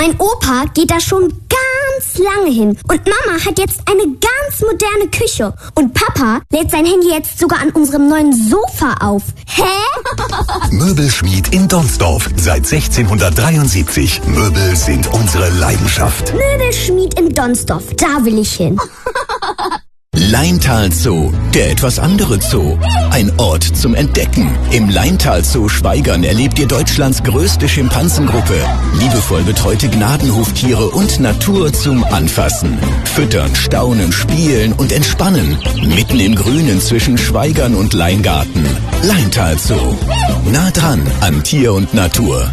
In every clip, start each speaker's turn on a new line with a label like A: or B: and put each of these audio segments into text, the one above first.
A: Mein Opa geht da schon ganz lange hin. Und Mama hat jetzt eine ganz moderne Küche. Und Papa lädt sein Handy jetzt sogar an unserem neuen Sofa auf. Hä?
B: Möbelschmied in Donsdorf. Seit 1673. Möbel sind unsere Leidenschaft.
A: Möbelschmied in Donsdorf. Da will ich hin.
C: Laintal Zoo, der etwas andere Zoo. Ein Ort zum Entdecken. Im Laintal Zoo Schwaigern erlebt ihr Deutschlands größte Schimpansengruppe. Liebevoll betreute Gnadenhoftiere und Natur zum Anfassen. Füttern, staunen, spielen und entspannen. Mitten im Grünen zwischen Schwaigern und Leingarten. Laintal Zoo. Nah dran an Tier und Natur.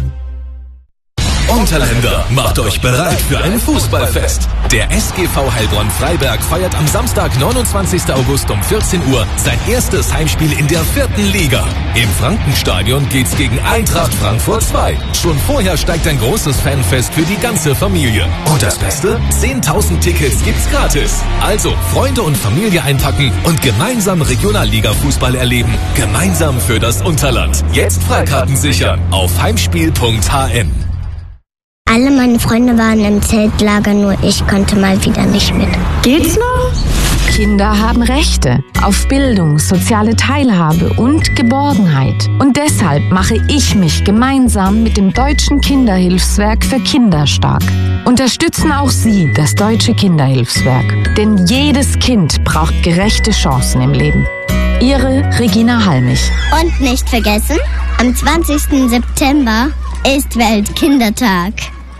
D: Unterländer, macht euch bereit für ein Fußballfest. Der SGV Heilbronn-Freiberg feiert am Samstag, 29. August um 14 Uhr sein erstes Heimspiel in der 4. Liga. Im Frankenstadion geht's gegen Eintracht Frankfurt 2. Schon vorher steigt ein großes Fanfest für die ganze Familie. Und das Beste? 10.000 Tickets gibt's gratis. Also Freunde und Familie einpacken und gemeinsam Regionalliga-Fußball erleben. Gemeinsam für das Unterland. Jetzt Freikarten sichern auf heimspiel.hm.
A: Alle meine Freunde waren im Zeltlager, nur ich konnte mal wieder nicht mit.
E: Geht's noch? Kinder haben Rechte auf Bildung, soziale Teilhabe und Geborgenheit. Und deshalb mache ich mich gemeinsam mit dem Deutschen Kinderhilfswerk für Kinder stark. Unterstützen auch Sie das Deutsche Kinderhilfswerk. Denn jedes Kind braucht gerechte Chancen im Leben. Ihre Regina Halmich.
A: Und nicht vergessen, am 20. September ist Weltkindertag.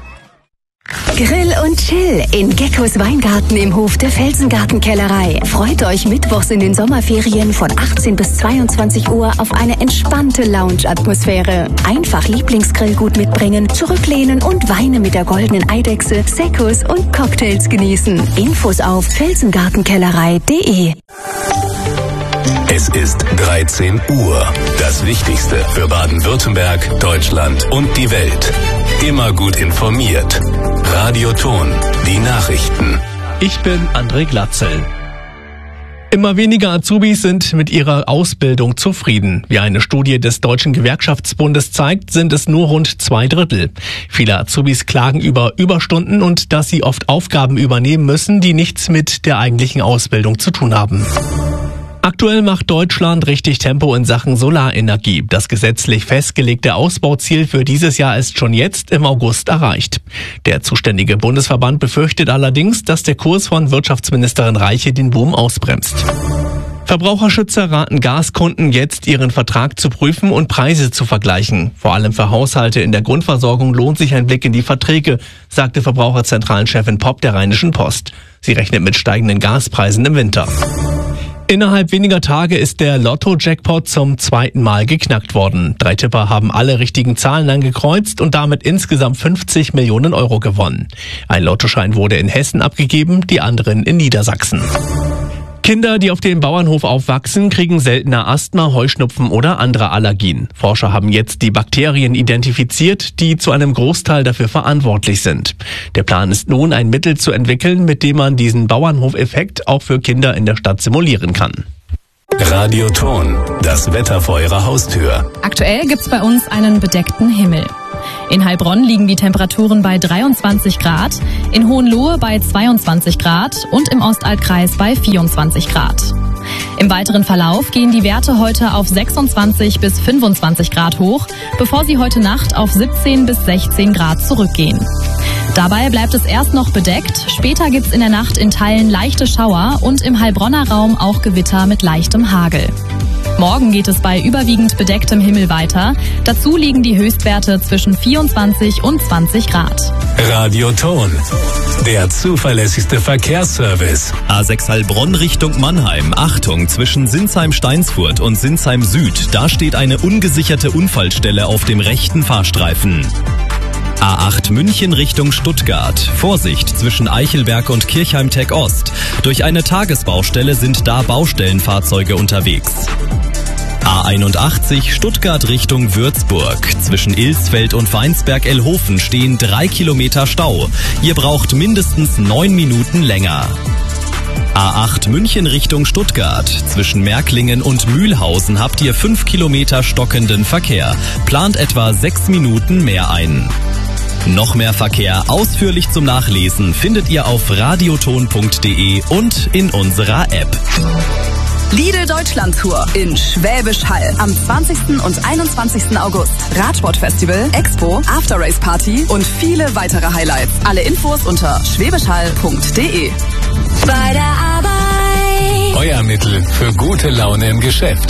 F: Grill und Chill in Geckos Weingarten im Hof der Felsengartenkellerei. Freut euch mittwochs in den Sommerferien von 18 bis 22 Uhr auf eine entspannte Lounge-Atmosphäre. Einfach Lieblingsgrillgut mitbringen, zurücklehnen und Weine mit der goldenen Eidechse, Seccos und Cocktails genießen. Infos auf felsengartenkellerei.de.
B: Es ist 13 Uhr. Das Wichtigste für Baden-Württemberg, Deutschland und die Welt. Immer gut informiert. Radio Ton, die Nachrichten.
G: Ich bin André Glatzel. Immer weniger Azubis sind mit ihrer Ausbildung zufrieden. Wie eine Studie des Deutschen Gewerkschaftsbundes zeigt, sind es nur rund 2/3. Viele Azubis klagen über Überstunden und dass sie oft Aufgaben übernehmen müssen, die nichts mit der eigentlichen Ausbildung zu tun haben. Aktuell macht Deutschland richtig Tempo in Sachen Solarenergie. Das gesetzlich festgelegte Ausbauziel für dieses Jahr ist schon jetzt im August erreicht. Der zuständige Bundesverband befürchtet allerdings, dass der Kurs von Wirtschaftsministerin Reiche den Boom ausbremst. Verbraucherschützer raten Gaskunden jetzt, ihren Vertrag zu prüfen und Preise zu vergleichen. Vor allem für Haushalte in der Grundversorgung lohnt sich ein Blick in die Verträge, sagte Verbraucherzentralenchefin Popp der Rheinischen Post. Sie rechnet mit steigenden Gaspreisen im Winter. Innerhalb weniger Tage ist der Lotto-Jackpot zum 2. Mal geknackt worden. 3 Tipper haben alle richtigen Zahlen angekreuzt und damit insgesamt 50 Millionen Euro gewonnen. Ein Lottoschein wurde in Hessen abgegeben, die anderen in Niedersachsen. Kinder, die auf dem Bauernhof aufwachsen, kriegen seltener Asthma, Heuschnupfen oder andere Allergien. Forscher haben jetzt die Bakterien identifiziert, die zu einem Großteil dafür verantwortlich sind. Der Plan ist nun, ein Mittel zu entwickeln, mit dem man diesen Bauernhofeffekt auch für Kinder in der Stadt simulieren kann.
B: Radio Ton, das Wetter vor Ihrer Haustür.
H: Aktuell gibt's bei uns einen bedeckten Himmel. In Heilbronn liegen die Temperaturen bei 23 Grad, in Hohenlohe bei 22 Grad und im Ostalbkreis bei 24 Grad. Im weiteren Verlauf gehen die Werte heute auf 26 bis 25 Grad hoch, bevor sie heute Nacht auf 17 bis 16 Grad zurückgehen. Dabei bleibt es erst noch bedeckt, später gibt's in der Nacht in Teilen leichte Schauer und im Heilbronner Raum auch Gewitter mit leichtem Hagel. Morgen geht es bei überwiegend bedecktem Himmel weiter. Dazu liegen die Höchstwerte zwischen 24 und 20 Grad.
B: Radio Ton, der zuverlässigste Verkehrsservice.
D: A6 Heilbronn Richtung Mannheim. Achtung, zwischen Sinsheim-Steinsfurt und Sinsheim Süd. Da steht eine ungesicherte Unfallstelle auf dem rechten Fahrstreifen. A8 München Richtung Stuttgart. Vorsicht zwischen Eichelberg und Kirchheim-Tech Ost. Durch eine Tagesbaustelle sind da Baustellenfahrzeuge unterwegs. A81 Stuttgart Richtung Würzburg. Zwischen Ilsfeld und Weinsberg-Elhofen stehen 3 Kilometer Stau. Ihr braucht mindestens 9 Minuten länger. A8 München Richtung Stuttgart. Zwischen Märklingen und Mühlhausen habt ihr 5 Kilometer stockenden Verkehr. Plant etwa 6 Minuten mehr ein. Noch mehr Verkehr ausführlich zum Nachlesen findet ihr auf radioton.de und in unserer App.
I: Lidl Deutschland Tour in Schwäbisch Hall am 20. und 21. August. Radsportfestival, Expo, After Race Party und viele weitere Highlights. Alle Infos unter schwäbischhall.de.
A: Bei der Arbeit.
B: Euer Mittel für gute Laune im Geschäft.